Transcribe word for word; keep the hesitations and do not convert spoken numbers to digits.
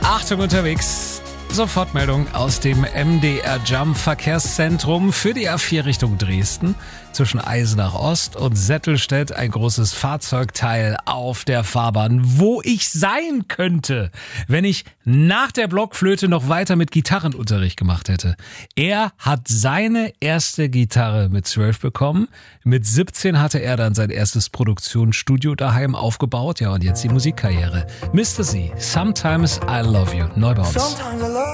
Achtung unterwegs. Sofortmeldung aus dem M D R Jump Verkehrszentrum für die A vier Richtung Dresden. Zwischen Eisenach Ost und Settelstedt ein großes Fahrzeugteil auf der Fahrbahn. Wo ich sein könnte, wenn ich nach der Blockflöte noch weiter mit Gitarrenunterricht gemacht hätte. Er hat seine erste Gitarre mit zwölf bekommen. Mit siebzehn hatte er dann sein erstes Produktionsstudio daheim aufgebaut. Ja, und jetzt die Musikkarriere. Mister Z, Sometimes I Love You. Neu bei uns.